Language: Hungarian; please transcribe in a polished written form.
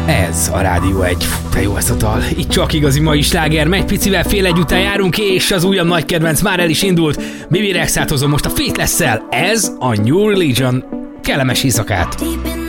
Ez a Rádió 1. De jó ez a dal. Itt csak igazi mai sláger. Megy picivel fél egy után járunk, és az újabb nagy kedvenc már el is indult. Bibi Rexátozom most a Faithless-szel. Ez a New Religion. Kellemes éjszakát.